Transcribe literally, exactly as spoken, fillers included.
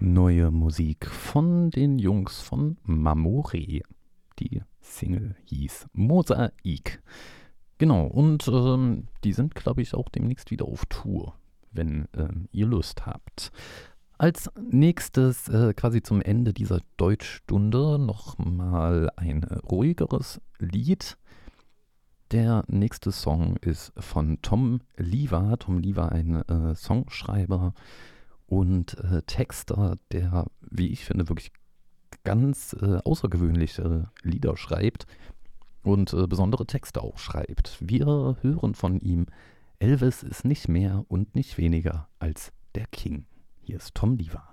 Neue Musik von den Jungs von Mamoré. Die Single hieß Mosaik. Genau, und ähm, die sind, glaube ich, auch demnächst wieder auf Tour, wenn ähm, ihr Lust habt. Als nächstes, äh, quasi zum Ende dieser Deutschstunde, nochmal ein äh, ruhigeres Lied. Der nächste Song ist von Tom Liva. Tom Liva, ein äh, Songschreiber und äh, Texter, der, wie ich finde, wirklich ganz äh, außergewöhnliche Lieder schreibt und äh, besondere Texte auch schreibt. Wir hören von ihm, Elvis ist nicht mehr und nicht weniger als der King. Hier ist Tom Liva.